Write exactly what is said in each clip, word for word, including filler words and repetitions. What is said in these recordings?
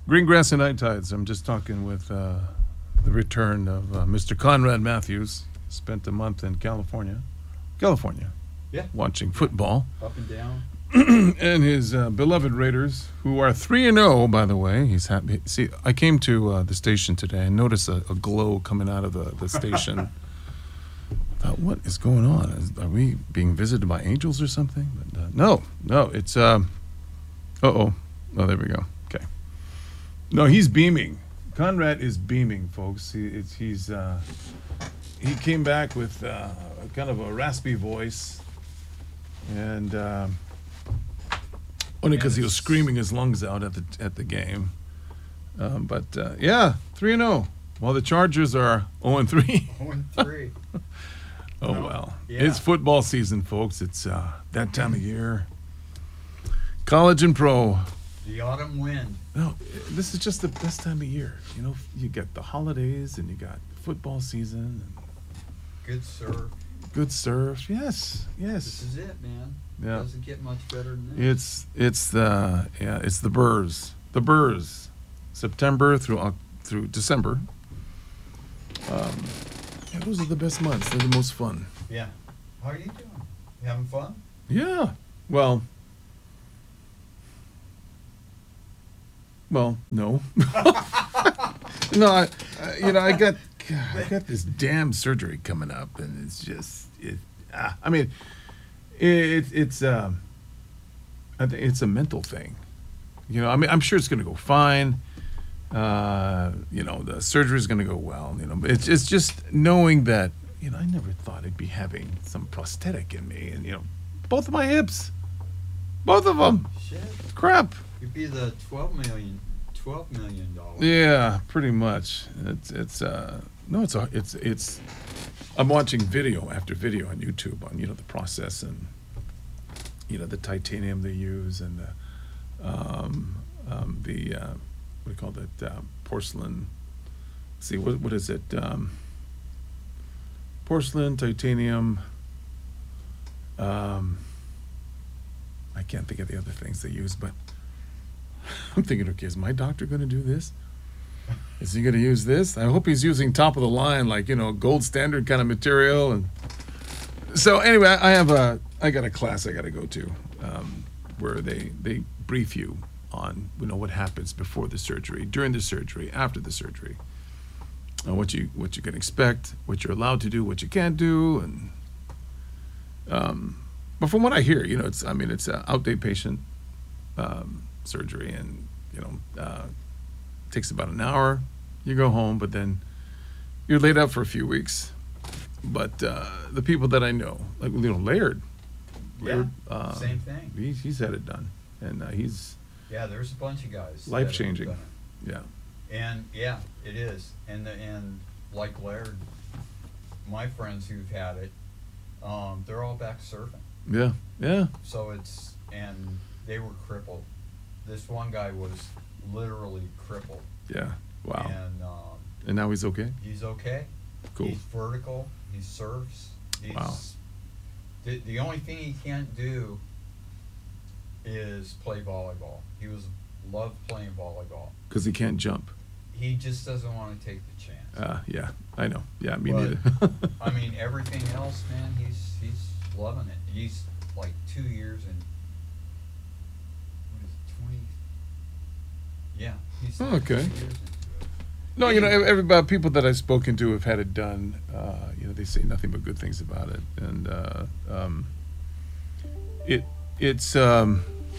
Green Grass and Night Tides. I'm just talking with uh, the return of uh, Mister Conrad Matthews. Spent a month in California. California. Yeah. Watching football. Up and down. And his uh, beloved Raiders, who are three and oh, by the way. He's happy. See, I came to uh, the station today and noticed a, a glow coming out of the, the station. Thought, what is going on? Is, are we being visited by angels or something? But, uh, no, no, it's, um, uh-oh. Oh, there we go. Okay. No, he's beaming. Conrad is beaming, folks. He, it's, he's, uh, he came back with uh, kind of a raspy voice. And, um, only because he was screaming his lungs out at the at the game. Um, but, uh, yeah, three and oh. While the Chargers are oh and three. oh and three. Oh, well. Yeah. It's football season, folks. It's uh, that time of year. College and pro. The autumn wind. No, this is just the best time of year. You know, you got the holidays and you got football season. And good surf. Good surf. Yes, yes. This is it, man. Yeah. Doesn't get much better than this. It's it's the yeah it's the Burrs the Burrs, September through uh, through December. Um, yeah, those are the best months. They're the most fun. Yeah. How are you doing? You having fun? Yeah. Well. Well, no. no, I, I, you know, I got I got this damn surgery coming up, and it's just it. Ah, I mean. It, it's um, I think it's a mental thing, you know. I mean, I'm sure it's going to go fine. Uh, you know, the surgery is going to go well. You know, but it's it's just knowing that you know I never thought I'd be having some prosthetic in me, and you know, both of my hips, both of them. Shit. Crap. You'd be the twelve million, twelve million dollars. Yeah, pretty much. It's it's uh no, it's a it's it's. I'm watching video after video on YouTube on, you know, the process and, you know, the titanium they use and the, um, um, the uh, what do you call it, uh, porcelain, see, what what is it, um, porcelain, titanium, um, I can't think of the other things they use, but I'm thinking, okay, is my doctor going to do this? Is he going to use this? I hope he's using top of the line, like, you know, gold standard kind of material. And so anyway, I have a, I got a class I got to go to um, where they, they brief you on, you know, what happens before the surgery, during the surgery, after the surgery, uh, what you what you can expect, what you're allowed to do, what you can't do, and um, but from what I hear, you know, it's I mean, it's an outdate patient um, surgery, and you know. Uh, takes about an hour, you go home, but then you're laid up for a few weeks. But uh, the people that I know, like, you know, Laird, Laird yeah, uh, same thing. He's, he's had it done, and uh, he's yeah. There's a bunch of guys. life changing. Yeah. And yeah, it is. And the, and like Laird, my friends who've had it, um, they're all back surfing. Yeah, yeah. So it's and they were crippled. This one guy was literally crippled. Yeah. Wow. And um, and now he's okay. He's okay. Cool. He's vertical. He surfs. He's, wow. The the only thing he can't do is play volleyball. He was loved playing volleyball. Because he can't jump. He just doesn't want to take the chance. Uh, yeah, I know. Yeah, me but, neither. I mean, everything else, man, he's he's loving it. He's like two years and what is it, twenty? Yeah, he's Oh, like okay. two years into it. No, you know, everybody, people that I've spoken to have had it done. Uh, you know, they say nothing but good things about it, and uh, um, it it's. Um,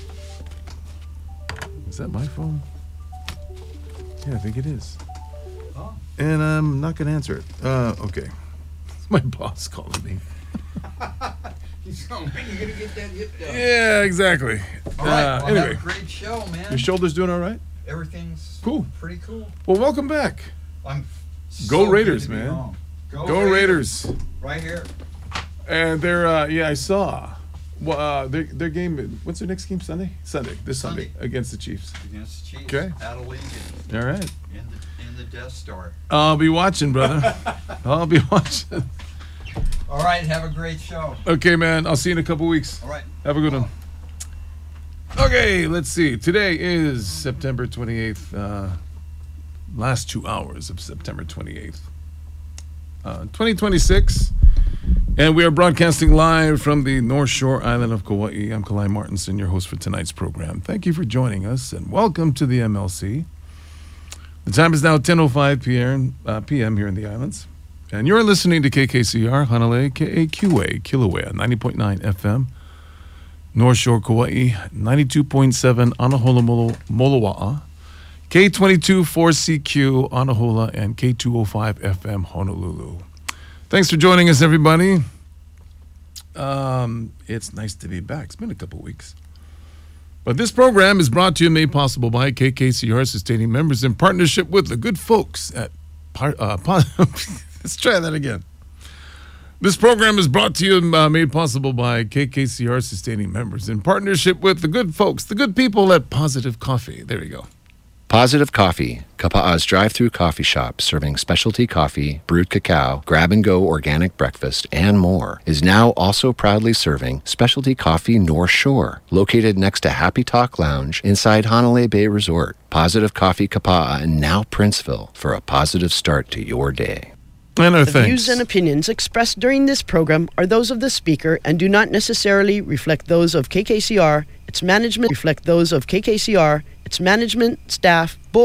is that my phone? Yeah, I think it is. Oh. And I'm not gonna answer it. Uh, okay, it's my boss calling me. He's going, when you gonna get that hip done? Yeah, exactly. All right, Uh, well, anyway, have a great show, man. your shoulder's doing all right? Everything's Cool. pretty cool. Well, welcome back. I'm Go so Raiders, good to be man. home. Go, Go Raiders. Right here. And they're, uh, yeah, I saw. Well, uh, their, their game, what's their next game? Sunday? Sunday, this Sunday, Sunday. against the Chiefs. Against the Chiefs. Okay. At Allegiant. All right. In the, in the Death Star. I'll be watching, brother. I'll be watching. All right, have a great show. Okay, man. I'll see you in a couple weeks. All right. Have a good one. Okay, let's see. Today is September twenty-eighth. Uh, last two hours of September twenty-eighth, uh, twenty twenty-six. And we are broadcasting live from the North Shore Island of Kauai. I'm Kalai Martinson, your host for tonight's program. Thank you for joining us, and welcome to the M L C. The time is now ten oh five p.m. Uh, p m here in the islands. And you're listening to K K C R, Hanalei, K A Q A, Kilauea, ninety point nine F M. North Shore, Kauai, ninety-two point seven, Anahola, Moloa'a. K twenty-two four C Q, Anahola, and K two oh five F M, Honolulu. Thanks for joining us, everybody. Um, it's nice to be back. It's been a couple weeks. But this program is brought to you and made possible by K K C R sustaining members in partnership with the good folks at... Par- uh, Let's try that again. This program is brought to you and uh, made possible by K K C R sustaining members in partnership with the good folks, the good people at Positive Coffee. There you go. Positive Coffee, Kapa'a's drive-through coffee shop serving specialty coffee, brewed cacao, grab-and-go organic breakfast, and more, is now also proudly serving specialty coffee North Shore, located next to Happy Talk Lounge inside Hanalei Bay Resort. Positive Coffee Kapa'a and now Princeville for a positive start to your day. And our The thanks. views and opinions expressed during this program are those of the speaker and do not necessarily reflect those of K K C R, its management, reflect those of K K C R, its management, staff, board,